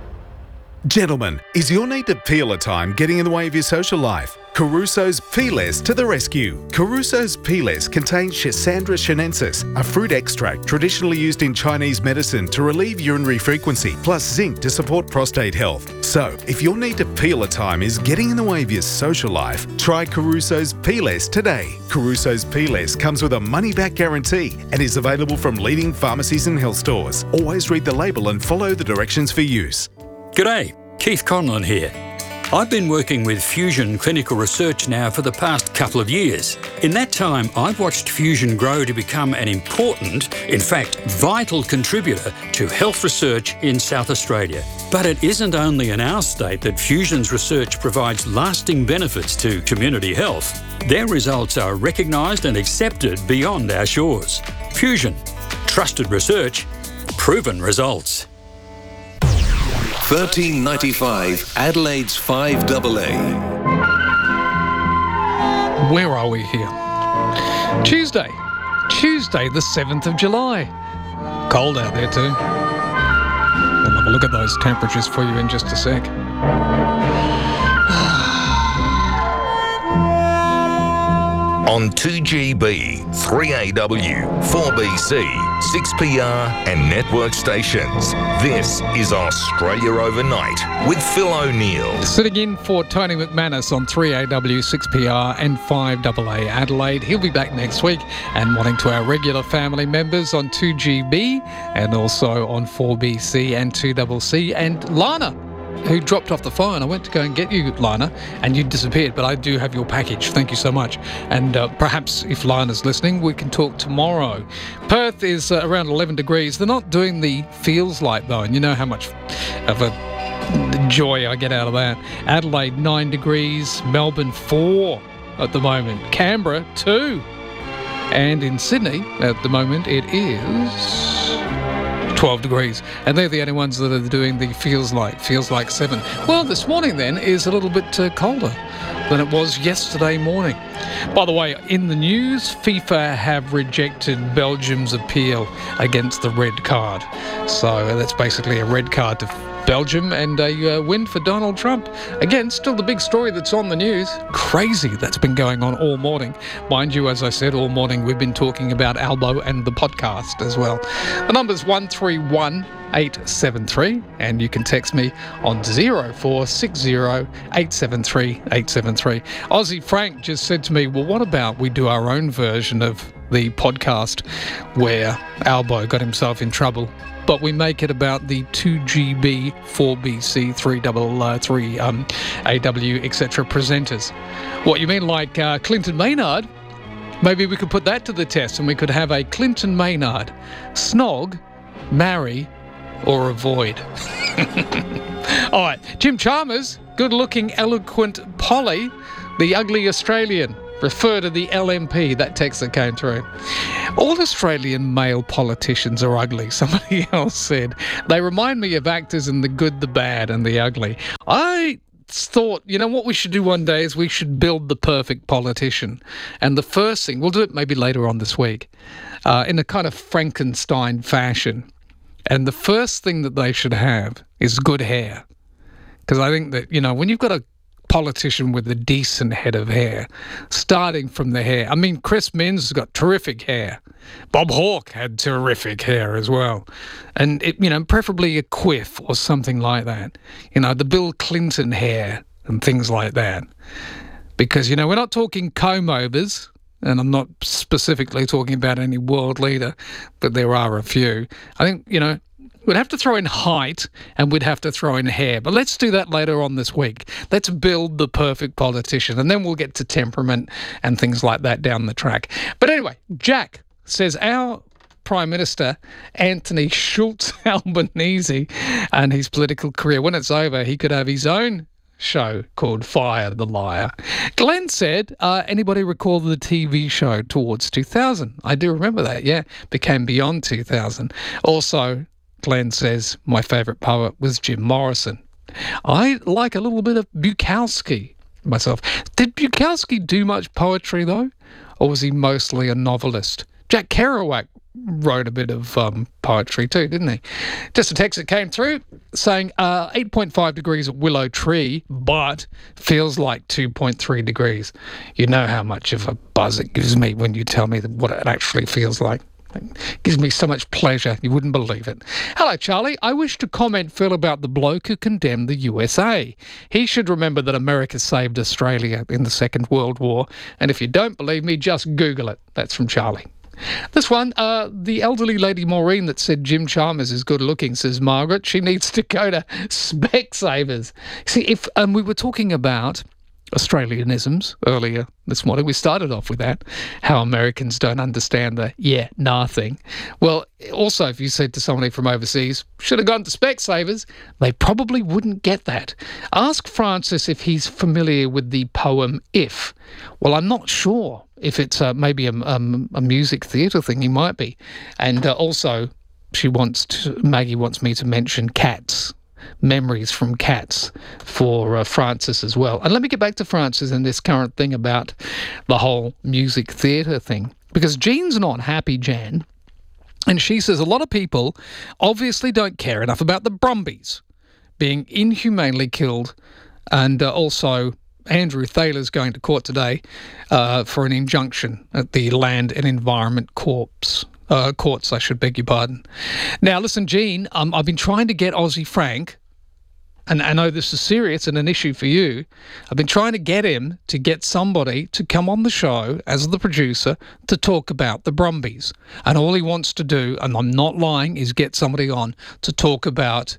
Gentlemen, is your need to peel a time getting in the way of your social life? Caruso's Peeless to the rescue. Caruso's Peeless contains Schisandra chinensis, a fruit extract traditionally used in Chinese medicine to relieve urinary frequency, plus zinc to support prostate health. So, if your need to peel a time is getting in the way of your social life, try Caruso's Peeless today. Caruso's Peeless comes with a money-back guarantee and is available from leading pharmacies and health stores. Always read the label and follow the directions for use. G'day, Keith Conlon here. I've been working with Fusion Clinical Research now for the past couple of years. In that time, I've watched Fusion grow to become an important, in fact, vital contributor to health research in South Australia. But it isn't only in our state that Fusion's research provides lasting benefits to community health. Their results are recognised and accepted beyond our shores. Fusion. Trusted research. Proven results. thirteen ninety-five Adelaide's five A A. Where are we here? Tuesday. Tuesday, the seventh of July. Cold out there too. We'll have a look at those temperatures for you in just a sec. On two G B, three A W, four B C, six P R and network stations. This is Australia Overnight with Phil O'Neill. Sitting in for Tony McManus on three A W, six P R and five A A Adelaide. He'll be back next week. And morning to our regular family members on two G B and also on four B C and two C C. And Lana, who dropped off the phone. I went to go and get you, Lana, and you disappeared, but I do have your package. Thank you so much. And uh, perhaps if Lana's listening, we can talk tomorrow. Perth is uh, around eleven degrees. They're not doing the feels like, though, and you know how much of a joy I get out of that. Adelaide, nine degrees. Melbourne, four at the moment. Canberra, two. And in Sydney, at the moment, it is twelve degrees, and they're the only ones that are doing the feels like, feels like seven. Well, this morning then is a little bit uh, colder. than it was yesterday morning. By the way, in the news, FIFA have rejected Belgium's appeal against the red card. So that's basically a red card to Belgium and a uh, win for Donald Trump. Again, still the big story that's on the news. Crazy that's been going on all morning. Mind you, as I said, all morning we've been talking about Albo and the podcast as well. The number's one three one eight seven three and you can text me on zero four six zero eight seven three eight seven three. Aussie Frank just said to me, well, what about we do our own version of the podcast where Albo got himself in trouble, but we make it about the two G B, four B C, three three um, A W, et cetera presenters. What, you mean like uh, Clinton Maynard? Maybe we could put that to the test and we could have a Clinton Maynard snog, marry, or avoid. All right, Jim Chalmers, good-looking, eloquent Polly, the ugly Australian. Refer to the L M P, that text that came through. All Australian male politicians are ugly, somebody else said. They remind me of actors in The Good, the Bad and the Ugly. I thought, you know, what we should do one day is we should build the perfect politician. And the first thing, we'll do it maybe later on this week, uh, in a kind of Frankenstein fashion. And the first thing that they should have is good hair. Because I think that, you know, when you've got a politician with a decent head of hair, starting from the hair. I mean, Chris Minns has got terrific hair. Bob Hawke had terrific hair as well. And, it, you know, preferably a quiff or something like that. You know, the Bill Clinton hair and things like that. Because, you know, we're not talking comb-overs, and I'm not specifically talking about any world leader, but there are a few. I think, you know, we'd have to throw in height and we'd have to throw in hair. But let's do that later on this week. Let's build the perfect politician and then we'll get to temperament and things like that down the track. But anyway, Jack says our Prime Minister, Anthony Schultz Albanese, and his political career, when it's over, he could have his own show called Fire the Liar. Glenn said, uh, anybody recall the T V show Towards two thousand? I do remember that, yeah. Became Beyond two thousand. Also, Glenn says, my favourite poet was Jim Morrison. I like a little bit of Bukowski myself. Did Bukowski do much poetry, though? Or was he mostly a novelist? Jack Kerouac wrote a bit of um, poetry too, didn't he? Just a text that came through saying uh, eight point five degrees at Willow Tree, but feels like two point three degrees. You know how much of a buzz it gives me when you tell me what it actually feels like. It gives me so much pleasure, you wouldn't believe it. Hello, Charlie. I wish to comment, Phil, about the bloke who condemned the U S A. He should remember that America saved Australia in the Second World War, and if you don't believe me, just Google it. That's from Charlie. This one, uh, the elderly lady Maureen that said Jim Chalmers is good looking, says Margaret. She needs to go to Specsavers. See, if um, we were talking about Australianisms earlier this morning, we started off with that, how Americans don't understand the yeah, nah thing. Well, also, if you said to somebody from overseas, should have gone to Specsavers, they probably wouldn't get that. Ask Francis if he's familiar with the poem If. Well, I'm not sure if it's uh, maybe a, um, a music theatre thing. He might be. And uh, also, she wants to, Maggie wants me to mention Cats. Memories from Cats for uh, Francis as well. And let me get back to Francis and this current thing about the whole music theatre thing. Because Jean's not happy, Jan. And she says a lot of people obviously don't care enough about the Brumbies being inhumanely killed. And uh, also Andrew Thaler's going to court today uh, for an injunction at the Land and Environment Corps. Uh, courts, I should beg your pardon. Now, listen, Jean, um, I've been trying to get Aussie Frank, and I know this is serious and an issue for you. I've been trying to get him to get somebody to come on the show as the producer to talk about the Brumbies. And all he wants to do, and I'm not lying, is get somebody on to talk about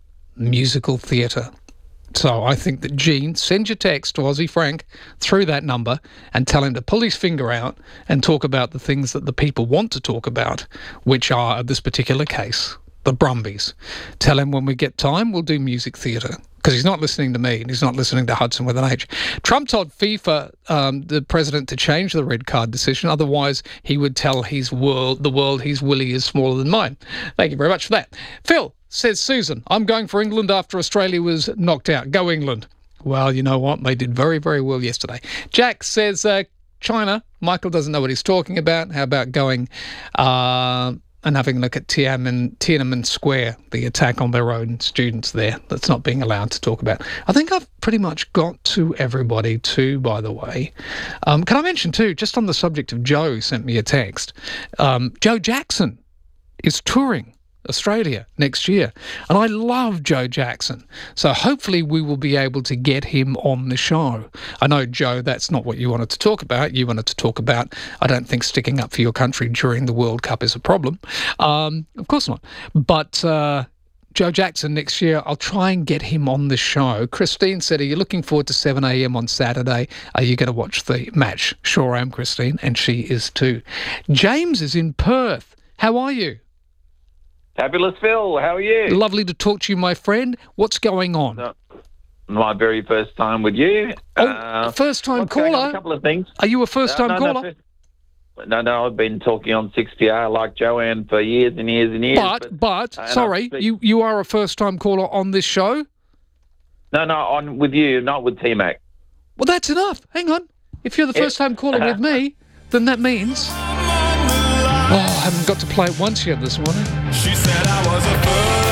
musical theatre. So I think that, Gene, send your text to Aussie Frank through that number and tell him to pull his finger out and talk about the things that the people want to talk about, which are, in this particular case, the Brumbies. Tell him when we get time, we'll do music theatre. Because he's not listening to me and he's not listening to Hudson with an H. Trump told FIFA, um, the president, to change the red card decision. Otherwise, he would tell his world, the world his willy is smaller than mine. Thank you very much for that. Phil, says Susan, I'm going for England after Australia was knocked out. Go England. Well, you know what? They did very, very well yesterday. Jack says uh, China. Michael doesn't know what he's talking about. How about going uh, and having a look at Tiananmen, Tiananmen Square, the attack on their own students there that's not being allowed to talk about. I think I've pretty much got to everybody too, by the way. Um, can I mention too, just on the subject of Joe sent me a text, um, Joe Jackson is touring Australia next year. And I love Joe Jackson. So hopefully we will be able to get him on the show. I know, Joe, that's not what you wanted to talk about. You wanted to talk about, I don't think sticking up for your country during the World Cup is a problem. Um, of course not. But uh, Joe Jackson next year, I'll try and get him on the show. Christine said, are you looking forward to seven a.m. on Saturday? Are you going to watch the match? Sure am, Christine, and she is too. James is in Perth. How are you? Fabulous, Phil. How are you? Lovely to talk to you, my friend. What's going on? No, my very first time with you. Oh, uh, first-time caller? A couple of things. Are you a first-time no, no, caller? No, no, no, I've been talking on six P R like Joanne for years and years and years. But, but, but sorry, you, you are a first-time caller on this show? No, no, on with you, not with T-Mac. Well, that's enough. Hang on. If you're the first-time caller with me, then that means... Oh, I haven't got to play it once yet this morning. She said I was a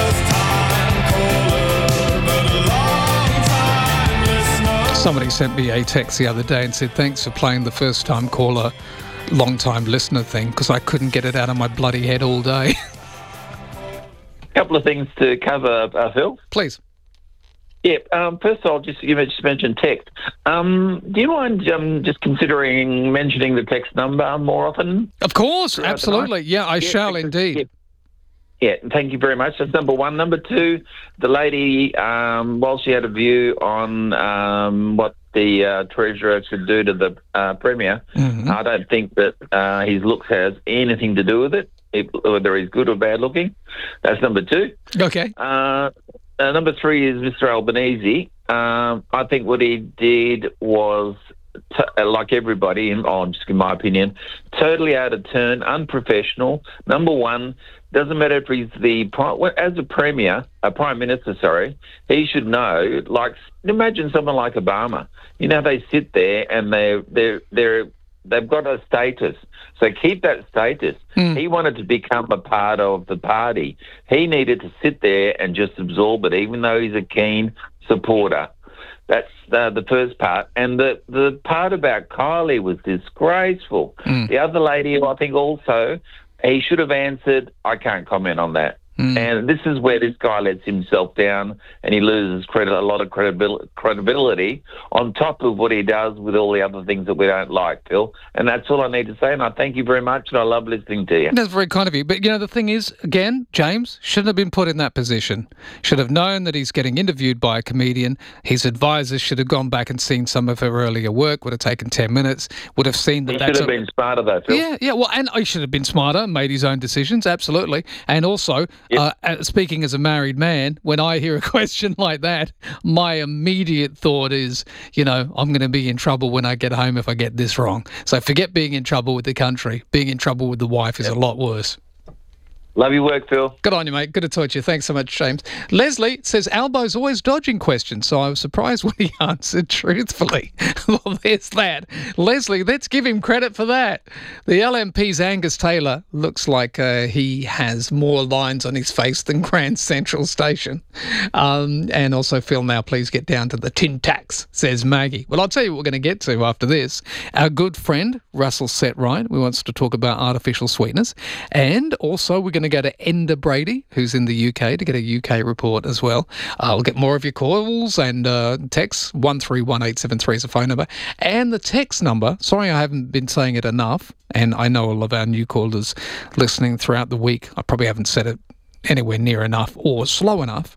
first-time caller, but a long-time listener. Somebody sent me a text the other day and said, thanks for playing the first-time caller, long-time listener thing, because I couldn't get it out of my bloody head all day. A couple of things to cover, uh, Phil. Please. Yeah, um, first of all, just you just mentioned text. Um, do you mind um, just considering mentioning the text number more often? Of course, absolutely. Yeah, I yeah, shall indeed. Yeah. yeah, thank you very much. That's number one. Number two, the lady, um, while she had a view on um, what the uh, Treasurer should do to the uh, Premier, mm-hmm. I don't think that uh, his looks has anything to do with it, if, whether he's good or bad looking. That's number two. Okay. Uh, Uh, number three is Mister Albanese. Um, I think what he did was, t- like everybody, in, oh, just in my opinion, totally out of turn, unprofessional. Number one, doesn't matter if he's the as a premier, a prime minister. Sorry, he should know. Like, imagine someone like Obama. You know, they sit there and they they they're they've got a status. So keep that status. Mm. He wanted to become a part of the party. He needed to sit there and just absorb it, even though he's a keen supporter. That's uh, the first part. And the, the part about Kylie was disgraceful. Mm. The other lady, I think also, he should have answered, I can't comment on that. Mm. And this is where this guy lets himself down and he loses credit, a lot of credibil- credibility on top of what he does with all the other things that we don't like, Phil. And that's all I need to say. And I thank you very much and I love listening to you. That's very kind of you. But, you know, the thing is, again, James shouldn't have been put in that position. Should have known that he's getting interviewed by a comedian. His advisors should have gone back and seen some of her earlier work. Would have taken ten minutes. Would have seen that. He that's should have a... been smarter, though, Phil. Yeah, yeah. Well, and he should have been smarter and made his own decisions. Absolutely. And also, yep. uh, speaking as a married man, when I hear a question like that, my immediate thought is, you know, I'm going to be in trouble when I get home if I get this wrong. So forget being in trouble with the country. Being in trouble with the wife is yep. a lot worse. Love your work, Phil. Good on you, mate. Good to talk to you. Thanks so much, James. Leslie says Albo's always dodging questions, so I was surprised when he answered truthfully. Well, there's that. Leslie, let's give him credit for that. The L M P's Angus Taylor looks like uh, he has more lines on his face than Grand Central Station. Um, and also, Phil, now please get down to the tin tacks, says Maggie. Well, I'll tell you what we're going to get to after this. Our good friend, Russell Setright, who wants to talk about artificial sweeteners. And also, we're going to go to Enda Brady, who's in the U K, to get a U K report as well. Uh, we'll get more of your calls and uh, texts. one three one eight seven three is the phone number. And the text number, sorry I haven't been saying it enough, and I know all of our new callers listening throughout the week, I probably haven't said it anywhere near enough or slow enough,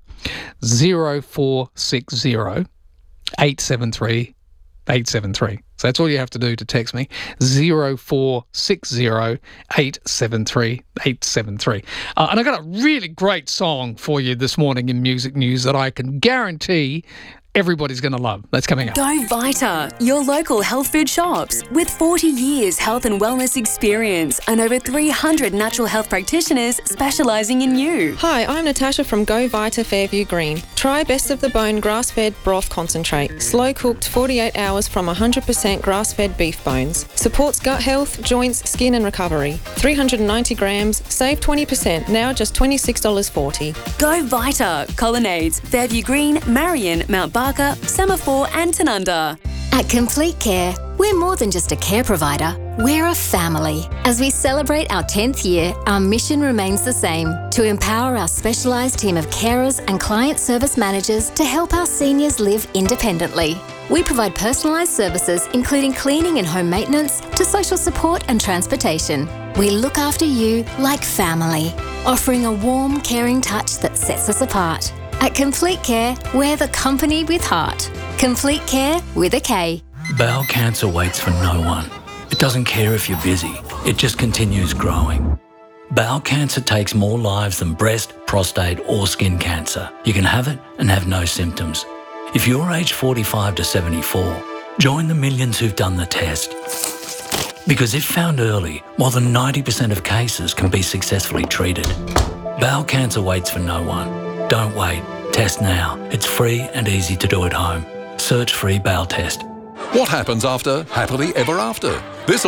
zero four six zero eight seven three eight seven three. So that's all you have to do to text me, zero four six zero eight seven three eight seven three. Uh, and I got a really great song for you this morning in Music News that I can guarantee everybody's going to love. That's coming up. Go Vita, your local health food shops. With forty years health and wellness experience and over three hundred natural health practitioners specialising in you. Hi, I'm Natasha from Go Vita Fairview Green. Try Best of the Bone grass-fed broth concentrate. Slow cooked forty-eight hours from one hundred percent grass-fed beef bones. Supports gut health, joints, skin and recovery. three hundred ninety grams, save twenty percent, now just twenty-six dollars forty. Go Vita, Colonnades, Fairview Green, Marion, Mount Barker, Semaphore and Tanunda. At Complete Care, we're more than just a care provider, we're a family. As we celebrate our tenth year, our mission remains the same, to empower our specialised team of carers and client service managers to help our seniors live independently. We provide personalised services including cleaning and home maintenance to social support and transportation. We look after you like family, offering a warm, caring touch that sets us apart. At Complete Care, we're the company with heart. Complete Care with a K. Bowel cancer waits for no one. It doesn't care if you're busy. It just continues growing. Bowel cancer takes more lives than breast, prostate or skin cancer. You can have it and have no symptoms. If you're aged forty-five to seventy-four, join the millions who've done the test. Because if found early, more than ninety percent of cases can be successfully treated. Bowel cancer waits for no one. Don't wait. Test now. It's free and easy to do at home. Search free bowel test. What happens after happily ever after? This